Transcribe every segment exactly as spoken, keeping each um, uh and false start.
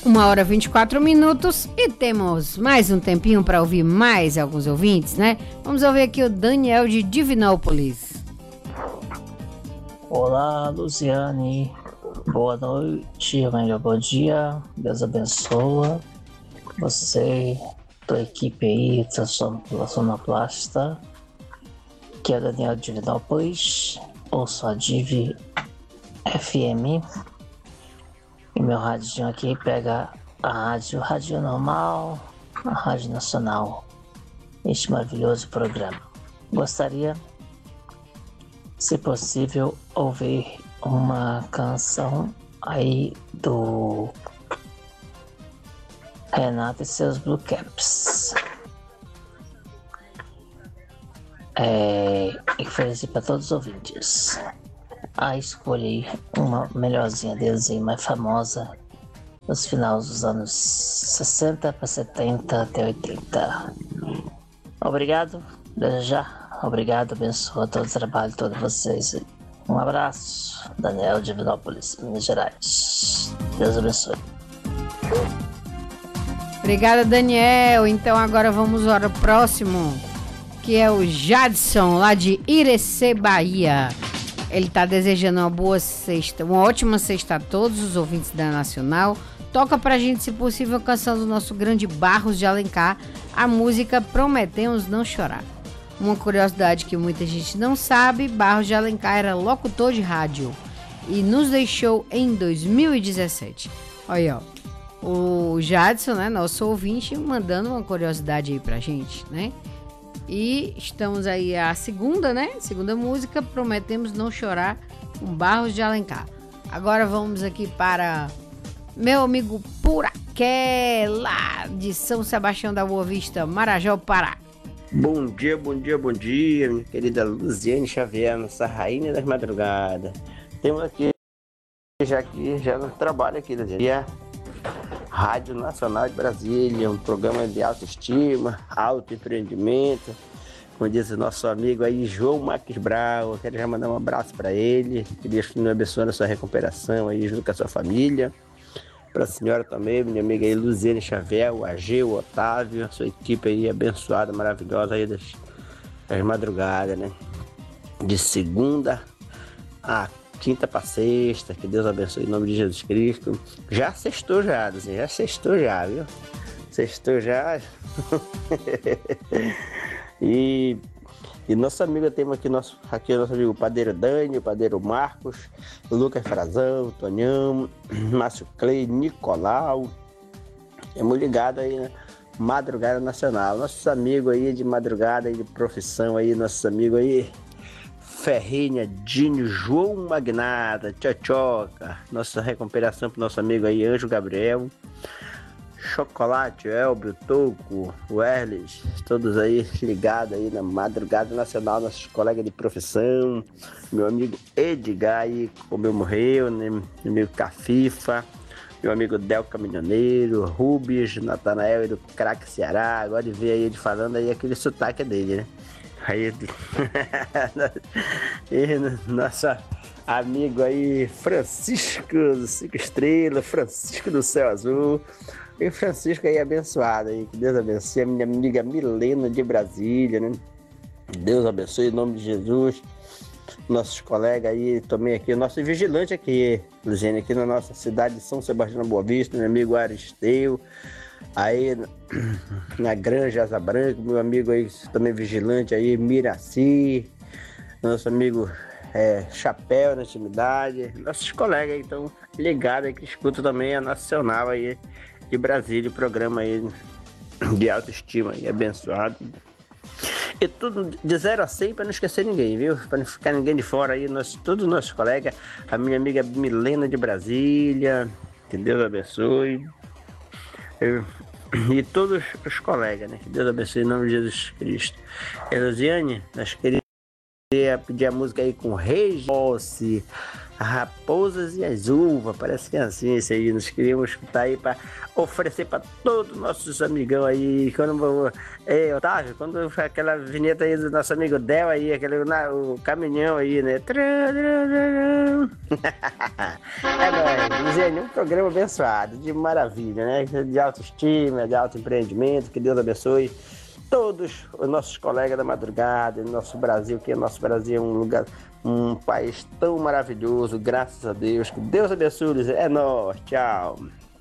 Uma hora e vinte e quatro minutos e temos mais um tempinho para ouvir mais alguns ouvintes, né? Vamos ouvir aqui o Daniel de Divinópolis. Olá, Luciane. Boa noite, melhor bom dia. Deus abençoe você, tua equipe aí, da Sonoplasta. Que é Daniel de Divinópolis. Ouço a Div F M. E meu radinho aqui pega a rádio, rádio normal, a rádio nacional. Este maravilhoso programa. Gostaria, se possível, ouvir uma canção aí do Renato e seus Blue Caps. É, e oferecer para todos os ouvintes. A escolhi uma melhorzinha deles aí, mais famosa, nos finais dos anos sessenta para setenta até oitenta. Obrigado, desde já. Obrigado, abençoa todo o trabalho de todos vocês. Um abraço, Daniel de Divinópolis, Minas Gerais. Deus abençoe. Obrigada, Daniel. Então agora vamos para o próximo, que é o Jadson, lá de Irecê, Bahia. Ele está desejando uma boa sexta, uma ótima sexta a todos os ouvintes da Nacional. Toca pra gente, se possível, a canção do nosso grande Barros de Alencar, a música Prometemos Não Chorar. Uma curiosidade que muita gente não sabe, Barros de Alencar era locutor de rádio e nos deixou em dois mil e dezessete. Olha, ó, o Jadson, né, nosso ouvinte, mandando uma curiosidade aí pra gente, né? E estamos aí a segunda, né? Segunda música, Prometemos Não Chorar, com Barros de Alencar. Agora vamos aqui para meu amigo Puraqué, lá de São Sebastião da Boa Vista, Marajó, Pará. Bom dia, bom dia, bom dia, minha querida Luziane Xavier, nossa rainha das madrugadas. Temos aqui, já aqui, já no trabalho aqui, Luziane. Rádio Nacional de Brasília, um programa de autoestima, autoempreendimento. Como diz o nosso amigo aí, João Marques Brau, quero já mandar um abraço para ele, que Deus nos abençoe na sua recuperação aí junto com a sua família. Para a senhora também, minha amiga aí, Luziane Xavier, o A G, o Otávio, a sua equipe aí abençoada, maravilhosa aí das, das madrugadas, né? De segunda a quinta para sexta, que Deus abençoe em nome de Jesus Cristo. Já sextou já, assim, já sextou já, viu? Sextou já. e, e nosso amigo, temos aqui nosso, aqui nosso amigo Padeiro Dani, o Padeiro Marcos, Lucas Frazão, Tonhão, Márcio Clay, Nicolau. Estamos ligados aí, né? Madrugada Nacional. Nossos amigos aí de madrugada, aí de profissão aí, nossos amigos aí, Ferrinha, Dinho, João Magnata, Tchotchoca, nossa recuperação pro nosso amigo aí, Anjo Gabriel, Chocolate, Elbio, Toco, Werles, todos aí ligados aí na Madrugada Nacional, nossos colegas de profissão, meu amigo Edgar aí, como morreu, né? Meu amigo Cafifa, meu amigo Del Caminhoneiro, Rubens, Natanael aí do Craque Ceará, agora de ver aí ele falando aí aquele sotaque dele, né? Aí, e nosso amigo aí, Francisco do Cinco Estrelas, Francisco do Céu Azul, e Francisco aí abençoado aí, que Deus abençoe, a minha amiga Milena de Brasília, né? Deus abençoe em nome de Jesus, nossos colegas aí, também aqui, nosso vigilante aqui, Luziane, aqui na nossa cidade de São Sebastião da Boa Vista, meu amigo Aristeu. Aí na Granja Asa Branca, meu amigo aí também vigilante aí, Miraci, nosso amigo é, Chapéu na intimidade, nossos colegas aí estão ligados aí que escutam também a Nacional aí de Brasília, o programa aí de autoestima aí, abençoado. E tudo de zero a cem para não esquecer ninguém, viu? Para não ficar ninguém de fora aí, nós, todos os nossos colegas, a minha amiga Milena de Brasília, que Deus abençoe. Eu, e todos os colegas, né? Que Deus abençoe em nome de Jesus Cristo. Elosiane, nós queríamos pedir a música aí com Reis Rossi, Raposas e as Uvas, parece que é assim isso aí. Nós queríamos escutar aí para oferecer para todos os nossos amigão aí. Quando vou, é, Otávio, quando aquela vinheta aí do nosso amigo Del aí, aquele na, o caminhão aí, né? É nóis, Luziane, um programa abençoado, de maravilha, né? De autoestima, de autoempreendimento, que Deus abençoe todos os nossos colegas da madrugada, nosso Brasil, que é nosso Brasil é um lugar, um país tão maravilhoso, graças a Deus. Que Deus abençoe, é nóis, tchau.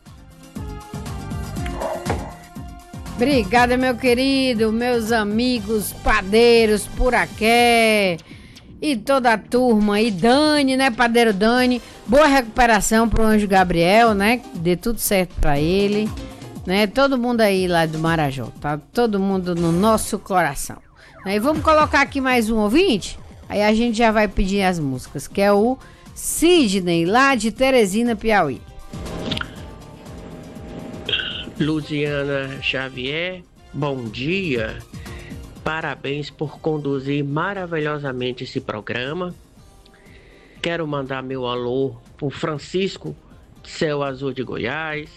Obrigada, meu querido, meus amigos padeiros por aqui e toda a turma, e Dani, né, padeiro Dani, boa recuperação pro Anjo Gabriel, né, que dê tudo certo pra ele, né, todo mundo aí lá do Marajó, tá todo mundo no nosso coração, né? E vamos colocar aqui mais um ouvinte, aí a gente já vai pedir as músicas, que é o Sidney, lá de Teresina, Piauí. Luziana Xavier, bom dia. Parabéns por conduzir maravilhosamente esse programa. Quero mandar meu alô pro Francisco, Céu Azul de Goiás,